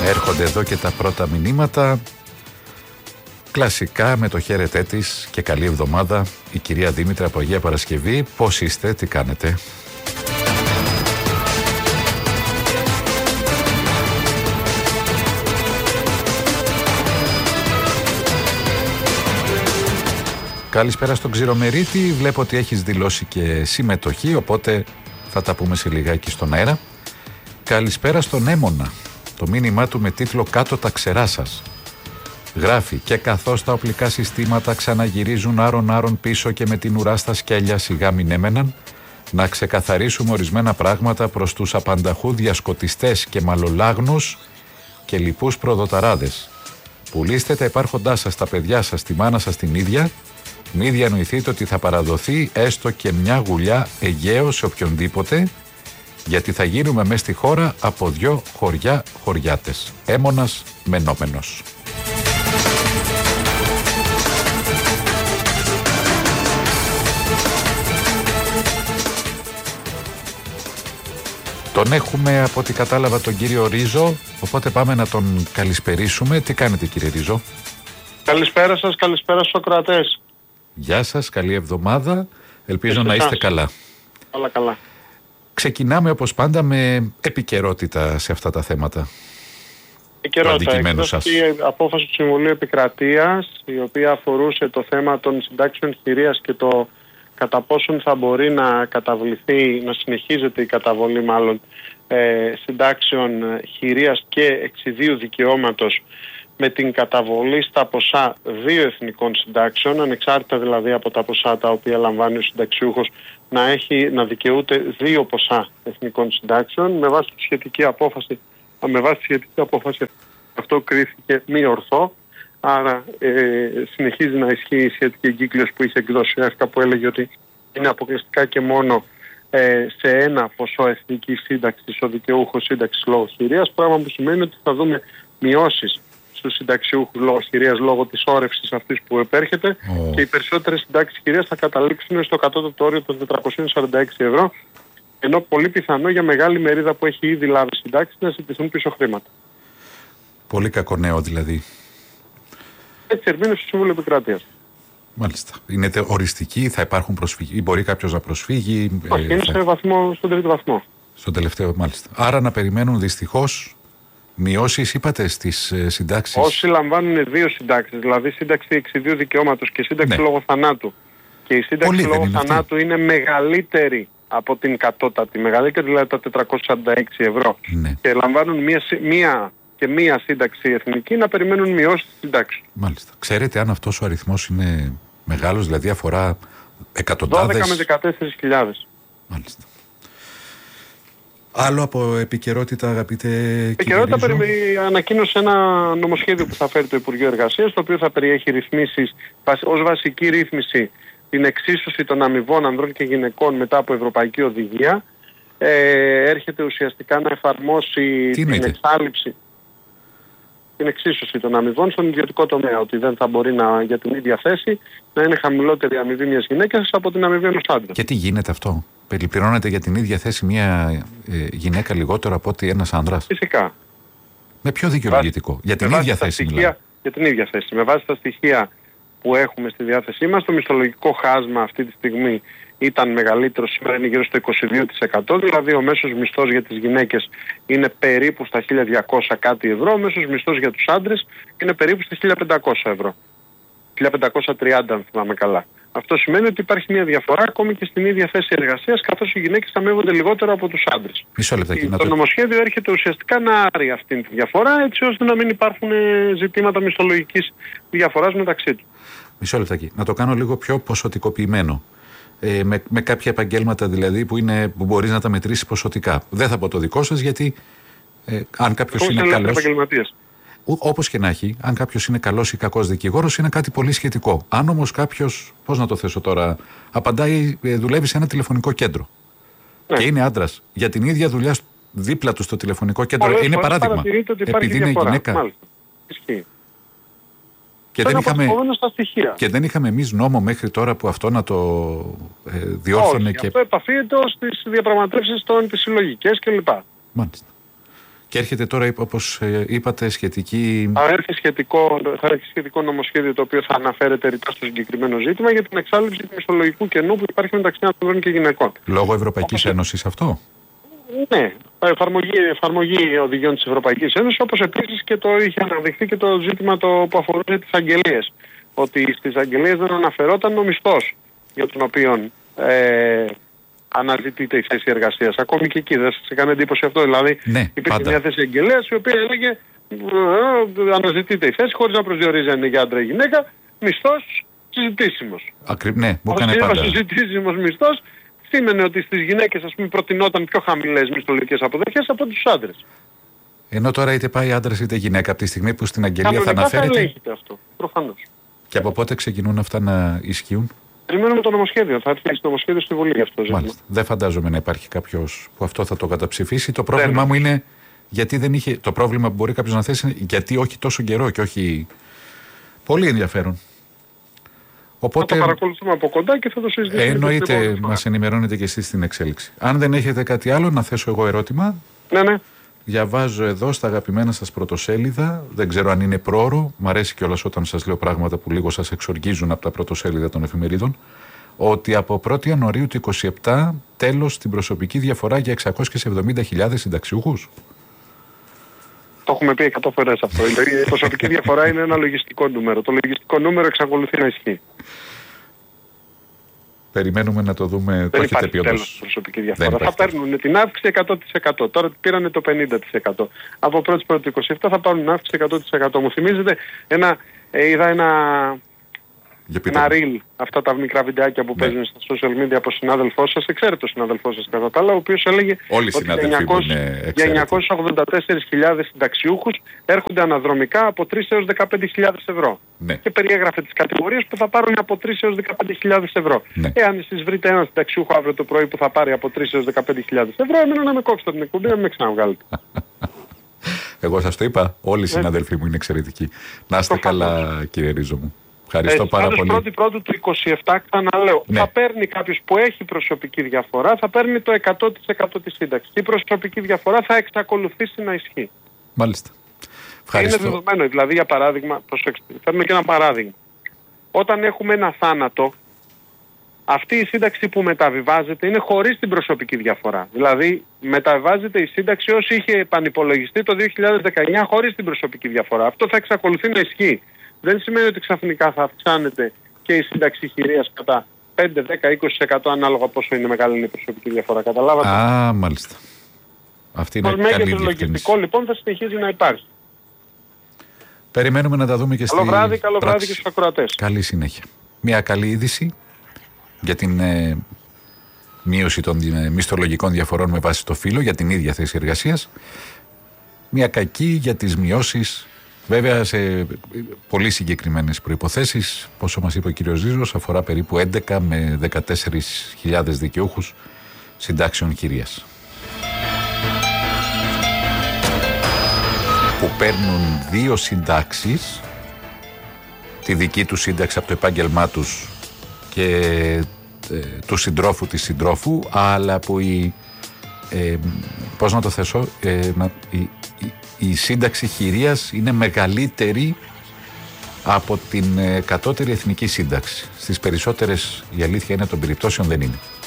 Έρχονται εδώ και τα πρώτα μηνύματα. Κλασικά με το χαίρετέ της και καλή εβδομάδα η κυρία Δήμητρα από Αγία Παρασκευή. Πώς είστε, τι κάνετε? Καλησπέρα στον Ξηρομερίτη. Βλέπω ότι έχεις δηλώσει και συμμετοχή, οπότε θα τα πούμε σε λιγάκι στον αέρα. Καλησπέρα στον Έμονα. Το μήνυμά του με τίτλο «Κάτω τα ξερά σας». Γράφει: «Και καθώς τα οπλικά συστήματα ξαναγυρίζουν άρον-άρον πίσω και με την ουρά στα σκέλια σιγά μην έμεναν, να ξεκαθαρίσουμε ορισμένα πράγματα προς τους απανταχού διασκοτιστές και μαλλολάγνους και λοιπούς προδοταράδες. Πουλήστε τα υπάρχοντά σας, τα παιδιά σας, τη μάνα σας την ίδια. Μη διανοηθείτε ότι θα παραδοθεί έστω και μια γουλιά Αιγαίο σε οποιονδήποτε, γιατί θα γίνουμε μες στη χώρα από δυο χωριάτες. Έμονας μενόμενος». Τον έχουμε από ό,τι κατάλαβα τον κύριο Ρίζο, οπότε πάμε να τον καλησπερίσουμε. Τι κάνετε κύριε Ρίζο? Καλησπέρα σας, καλησπέρα στους ακροατές. Γεια σας, καλή εβδομάδα. Ελπίζω να είστε καλά. Καλά. Ξεκινάμε όπως πάντα με επικαιρότητα σε αυτά τα θέματα. Επικαιρότητα. Η απόφαση του Συμβουλίου Επικρατείας, η οποία αφορούσε το θέμα των συντάξεων χειρίας και το κατά πόσον θα μπορεί να καταβληθεί, να συνεχίζεται η καταβολή μάλλον συντάξεων χειρίας και εξιδίου δικαιώματος με την καταβολή στα ποσά δύο εθνικών συντάξεων, ανεξάρτητα δηλαδή από τα ποσά τα οποία λαμβάνει ο συνταξιούχος, να δικαιούται δύο ποσά εθνικών συντάξεων. Με βάση τη σχετική απόφαση αυτό κρίθηκε μη ορθό. Άρα συνεχίζει να ισχύει η σχετική εγκύκλιος που είχε εκδώσει η ΕΦΚΑ, που έλεγε ότι είναι αποκλειστικά και μόνο σε ένα ποσό εθνικής σύνταξης ο δικαιούχος σύνταξης λόγω χειρίας, πράγμα που σημαίνει ότι θα δούμε μειώσεις στους συνταξιούχους λόγω χειρίας λόγω της όρευσης αυτής που επέρχεται και οι περισσότερες συντάξεις χειρίας θα καταλήξουν στο κατώτατο όριο των 446 ευρώ, ενώ πολύ πιθανό για μεγάλη μερίδα που έχει ήδη λάβει συντάξεις να ζητηθούν πίσω χρήματα. Πολύ κακό νέο δηλαδή. Έτσι ερμήνευσε στο Συμβούλιο Επικρατείας. Μάλιστα. Είναι οριστική, θα υπάρχουν προσφυγή, μπορεί κάποιος να προσφύγει? Όχι, είναι στον τρίτο βαθμό. Στον τελευταίο, μάλιστα. Άρα να περιμένουν δυστυχώς μειώσεις, είπατε, στις συντάξεις. Όσοι λαμβάνουν δύο συντάξεις, δηλαδή σύνταξη εξιδίου δικαιώματος και σύνταξη λόγω θανάτου, και η σύνταξη λόγω θανάτου είναι μεγαλύτερη από την κατώτατη, μεγαλύτερη δηλαδή τα 446 ευρώ, και λαμβάνουν μία σύνταξη εθνική, να περιμένουν μειώσεις στη συντάξη. Μάλιστα. Ξέρετε αν αυτός ο αριθμός είναι μεγάλος, δηλαδή αφορά εκατοντάδες? 12 με 14.000. Μάλιστα. Άλλο από επικαιρότητα, αγαπητέ κύριε Ρίζο? Ανακοίνωσε ένα νομοσχέδιο που θα φέρει το Υπουργείο Εργασίας, το οποίο θα περιέχει ρυθμίσεις, ως βασική ρύθμιση την εξίσωση των αμοιβών ανδρών και γυναικών μετά από Ευρωπαϊκή Οδηγία. Έρχεται ουσιαστικά να εφαρμόσει την εξάλληψη, την εξίσωση των αμοιβών στον ιδιωτικό τομέα, ότι δεν θα μπορεί για την ίδια θέση να είναι χαμηλότερη αμοιβή μιας γυναίκας από την αμοιβή ενός άντρα. Και τι γίνεται αυτό? Περιπληρώνεται για την ίδια θέση μια γυναίκα λιγότερο από ότι ένας άντρας? Φυσικά. Με ποιο δικαιολογητικό? Για την ίδια θέση μιλάμε. Για την ίδια θέση. Με βάση τα στοιχεία που έχουμε στη διάθεσή μας, το μισθολογικό χάσμα αυτή τη στιγμή ήταν μεγαλύτερο, σήμερα είναι γύρω στο 22%, δηλαδή ο μέσος μισθός για τις γυναίκες είναι περίπου στα 1.200 κάτι ευρώ, ο μέσος μισθός για τους άντρες είναι περίπου στα 1.500 ευρώ. 1.530 αν θυμάμαι καλά. Αυτό σημαίνει ότι υπάρχει μια διαφορά ακόμη και στην ίδια θέση εργασίας, καθώς οι γυναίκες αμείβονται λιγότερο από τους άντρες. Το νομοσχέδιο έρχεται ουσιαστικά να άρει αυτή τη διαφορά, έτσι ώστε να μην υπάρχουν ζητήματα μισθολογικής διαφοράς μεταξύ του. Μισό λεπτάκι. Να το κάνω λίγο πιο ποσοτικοποιημένο. Με κάποια επαγγέλματα δηλαδή που μπορείς να τα μετρήσεις ποσοτικά. Δεν θα πω το δικό σας, γιατί αν κάποιος είναι καλός, όπως και να έχει, αν κάποιος είναι καλός ή κακός δικηγόρος είναι κάτι πολύ σχετικό. Αν όμως κάποιος, πώς να το θέσω τώρα, δουλεύει σε ένα τηλεφωνικό κέντρο και είναι άντρας, για την ίδια δουλειά δίπλα του στο τηλεφωνικό κέντρο είναι παράδειγμα, επειδή είναι γυναίκα. Μάλιστα. Ισχύει. Και δεν είχαμε εμείς νόμο μέχρι τώρα που αυτό να το διόρθωνε? Όχι, αυτό επαφίεται στις διαπραγματεύσεις τις συλλογικές κλπ. Μάλιστα. Και έρχεται τώρα, όπως είπατε, σχετική... Θα έρθει σχετικό νομοσχέδιο το οποίο θα αναφέρεται ρητά στο συγκεκριμένο ζήτημα για την εξάλληψη του μισθολογικού κενού που υπάρχει μεταξύ ανδρών και γυναικών. Λόγω Ευρωπαϊκής Ένωσης αυτό? Ναι, εφαρμογή οδηγιών της Ευρωπαϊκής Ένωσης, όπως επίσης και το είχε αναδειχθεί και το ζήτημα που αφορούσε τις αγγελίες. Ότι στις αγγελίες δεν αναφερόταν ο μισθός για τον οποίο αναζητείται η θέση εργασίας. Ακόμη και εκεί δεν σας έκανε εντύπωση αυτό? Δηλαδή υπήρχε μια θέση αγγελέας η οποία έλεγε αναζητείται η θέση χωρίς να προσδιορίζει αν είναι για άντρα ή γυναίκα, μισθός συζητήσιμος. Ναι, μου έκανε πάντα. Συζητήσιμος μισθός σήμαινε ότι στις γυναίκες, ας πούμε, προτινόταν πιο χαμηλές μισθολογικές αποδοχές από τους άντρες. Ενώ τώρα είτε πάει άντρας είτε γυναίκα, από τη στιγμή που στην αγγελία θα αναφέρεται. Θα ελέγχεται αυτό, προφανώς. Και από πότε ξεκινούν αυτά να ισχύουν? Περιμένουμε το νομοσχέδιο. Θα έρθει το νομοσχέδιο στη Βουλή για αυτό το ζήτημα. Μάλιστα. Δεν φαντάζομαι να υπάρχει κάποιος που αυτό θα το καταψηφίσει. Το πρόβλημά μου είναι γιατί δεν είχε. Το πρόβλημα που μπορεί κάποιος να θέσει είναι γιατί όχι τόσο καιρό και όχι. Πολύ ενδιαφέρον. Οπότε, θα το παρακολουθούμε από κοντά και θα το συζητήσουμε. Εννοείται, μας ενημερώνετε και εσείς στην εξέλιξη. Αν δεν έχετε κάτι άλλο, να θέσω εγώ ερώτημα. Ναι. Διαβάζω εδώ στα αγαπημένα σας πρωτοσέλιδα, δεν ξέρω αν είναι πρόωρο, μ' αρέσει κιόλας όταν σας λέω πράγματα που λίγο σας εξοργίζουν από τα πρωτοσέλιδα των εφημερίδων, ότι από 1η Ιανουαρίου του 2027 τέλος στην προσωπική διαφορά για 670.000 συνταξιούχους. Το έχουμε πει 100 φορές αυτό. Η προσωπική διαφορά είναι ένα λογιστικό νούμερο. Το λογιστικό νούμερο εξακολουθεί να ισχύει. Περιμένουμε να το δούμε. Δεν υπάρχει τέλος προσωπική διαφορά. Θα παίρνουν την αύξηση 100%. Τώρα πήρανε το 50%. Από 1η του 27 θα πάρουν αύξηση 100%. Μου θυμίζετε είδα ένα reel, αυτά τα μικρά βιντεάκια που παίζουν στα social media από συνάδελφό σας, εξαίρετο συνάδελφό σας κατά τα άλλα, ο οποίος έλεγε ότι για 984.000 συνταξιούχους έρχονται αναδρομικά από 3 έως 15.000 ευρώ. Ναι. Και περιέγραφε τις κατηγορίες που θα πάρουν από 3 έως 15.000 ευρώ. Ναι. Εάν εσείς βρείτε έναν συνταξιούχο αύριο το πρωί που θα πάρει από 3 έως 15.000 ευρώ, εμένα να με κόψετε την εκπομπή, να με ξαναβγάλετε. Εγώ σας το είπα, όλοι οι συναδελφοί μου είναι εξαιρετικοί. Να είστε καλά, κύριε Ρίζο μου. Ευχαριστώ πάρα πολύ. Πρώτου του 27, ξαναλέω, θα παίρνει κάποιος που έχει προσωπική διαφορά, θα παίρνει το 100% της σύνταξης. Η προσωπική διαφορά θα εξακολουθήσει να ισχύει. Μάλιστα. Ευχαριστώ. Είναι δεδομένο, δηλαδή για παράδειγμα, προσέξτε, φέρνουμε και ένα παράδειγμα. Όταν έχουμε ένα θάνατο, αυτή η σύνταξη που μεταβιβάζεται είναι χωρίς την προσωπική διαφορά. Δηλαδή μεταβιβάζεται η σύνταξη όσοι είχε επανυπολογιστεί το 2019 χωρίς την προσωπική διαφορά. Αυτό θα εξακολουθεί να ισχύει. Δεν σημαίνει ότι ξαφνικά θα αυξάνεται και η σύνταξη χειρίας κατά 5, 10, 20% ανάλογα πόσο είναι μεγάλη η προσωπική διαφορά. Καταλάβατε? Μάλιστα. Αυτή είναι καλή διευκρίνηση. Το λογιστικό λοιπόν θα συνεχίζει να υπάρχει. Περιμένουμε να τα δούμε και καλό βράδυ και στους ακροατές. Καλή συνέχεια. Μια καλή είδηση για την μείωση των μισθολογικών διαφορών με βάση το φύλο για την ίδια θέση εργασίας. Μια κακή για τις μειώσεις, βέβαια σε πολύ συγκεκριμένες προϋποθέσεις. Όσο μας είπε ο κύριος Ζίζος, αφορά περίπου 11 με 14.000 δικαιούχους συντάξεων χειρίας, που παίρνουν 2 συντάξεις, τη δική του σύνταξη από το επάγγελμά τους και του συντρόφου της συντρόφου, αλλά που πώς να το θέσω, η σύνταξη χειρίας είναι μεγαλύτερη από την κατώτερη εθνική σύνταξη. Στις περισσότερες, η αλήθεια είναι, των περιπτώσεων δεν είναι.